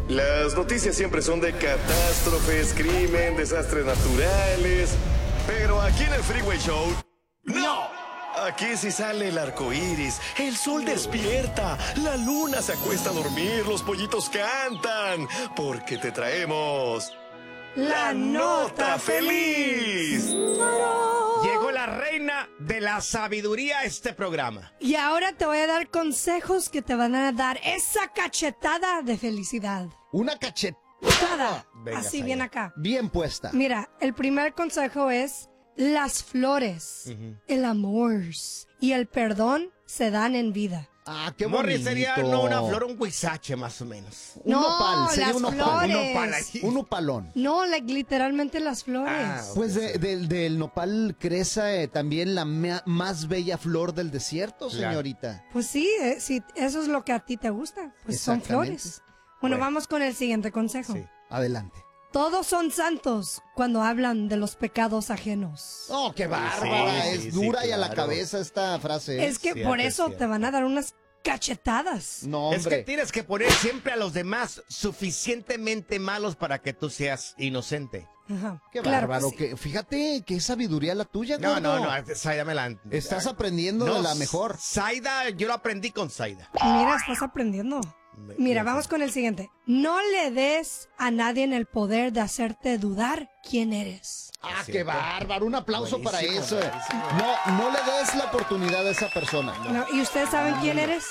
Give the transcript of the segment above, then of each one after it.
Las noticias siempre son de catástrofes, crimen, desastres naturales. Pero aquí en el Freeway Show, ¡no! Aquí sí sale el arco iris, el sol despierta, la luna se acuesta a dormir, los pollitos cantan, porque te traemos La Nota Feliz. Llegó la reina de la sabiduría a este programa. Y ahora te voy a dar consejos que te van a dar esa cachetada de felicidad. Una cachetada. Venga, Así Zaida. bien acá. Bien puesta. Mira, el primer consejo es: las flores, el amor y el perdón se dan en vida. Ah, qué bonito. Morris sería no una flor, un huizache más o menos. Un No, nopal, sería las un nopal. flores. Un nopal ahí. Un nopalón. No, literalmente las flores. Ah, Pues del nopal crece también la más bella flor del desierto, Claro. señorita. Pues sí, si eso es lo que a ti te gusta, pues son Exactamente. flores. Bueno, vamos con el siguiente consejo. Sí. Adelante. Todos son santos cuando hablan de los pecados ajenos. Oh, qué bárbara. sí, es sí, dura y a la claro. cabeza esta frase. Es que cierto, por es eso cierto. te van a dar unas cachetadas. No, Es que hombre. tienes que poner siempre a los demás suficientemente malos para que tú seas inocente. Ajá. Qué Claro bárbaro. que sí. Que, fíjate qué sabiduría la tuya, No, gordo. no, Zaida me la... Estás aprendiendo de la mejor. Zaida, yo lo aprendí con Zaida. Mira, estás aprendiendo. Mira, vamos con el siguiente. No le des a nadie en el poder de hacerte dudar quién eres. Ah, Es qué cierto. bárbaro. Un aplauso para Buenísimo, eso. buenísimo. No le des la oportunidad a esa persona. No, ¿y ustedes saben quién eres?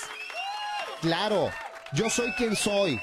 Claro, yo soy quien soy.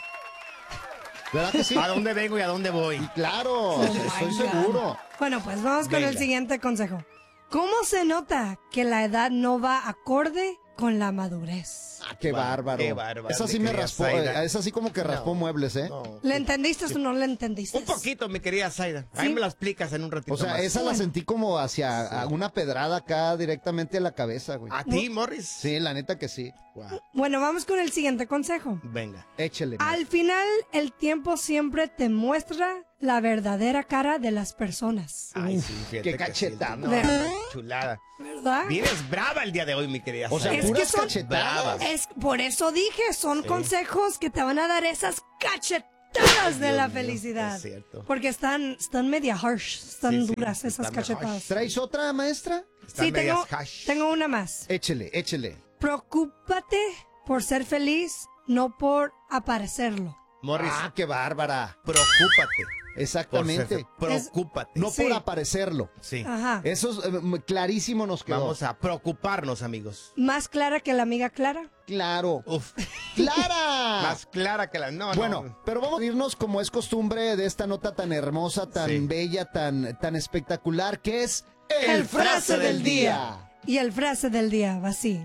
¿Verdad que sí? ¿A dónde vengo y a dónde voy? Y claro, estoy my God. seguro. Bueno, pues vamos con Venga. el siguiente consejo. ¿Cómo se nota que la edad no va acorde con la madurez? Ah, qué bárbaro. Qué bárbaro, Esa sí mi me querida raspó, Zaida. esa sí como que raspó No. muebles, ¿eh? No. ¿Le entendiste o no le entendiste? Un poquito, mi querida Zaida. Ahí Sí. me lo explicas en un ratito O sea, más. esa la sentí como hacia a una pedrada acá directamente a la cabeza, güey. ¿A ti, Morris? Sí, la neta que sí. Guau. Bueno, vamos con el siguiente consejo. Venga. Échele. Al final, el tiempo siempre te muestra la verdadera cara de las personas. Ay, sí, fíjate qué que cachetada. sí. No, ¿Verdad? chulada. ¿Verdad? Vienes brava el día de hoy, mi querida O sea, Zaida. Es que puras son cachetadas. bravas. Es por eso dije, son Sí. consejos que te van a dar esas cachetadas de Dios la mío, felicidad. es cierto. Porque están media harsh, están Sí, sí, duras esas están medio cachetadas. harsh. ¿Traes otra, maestra? Están Sí, medias tengo, hash. tengo una más. Échele. Preocúpate por ser feliz, no por aparecerlo. Morris, Ah, qué bárbara. preocúpate. Exactamente. Preocúpate. No Sí. por aparecerlo. Sí. Ajá. Eso es, clarísimo nos quedó. Vamos a preocuparnos, amigos. Más clara que la amiga Clara. Claro. Uf. ¡Clara! Más clara que la... No, Bueno, no. pero vamos a irnos como es costumbre de esta nota tan hermosa, tan Sí. bella, tan espectacular, que es El frase del día. Y el frase del día va así.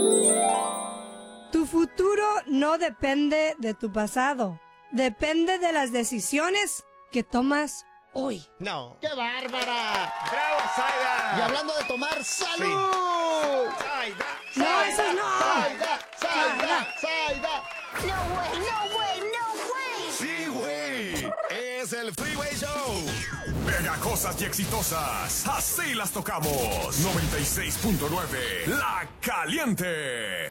Tu futuro no depende de tu pasado. Depende de las decisiones que tomas hoy. No. ¡Qué bárbara! ¡Bravo, Zaida! Y hablando de tomar, ¡salud! Zaida. No, eso no. ¡Saida! Sí, güey. Es el Freeway Show. Pegajosas y exitosas, así las tocamos. 96.9, La Caliente.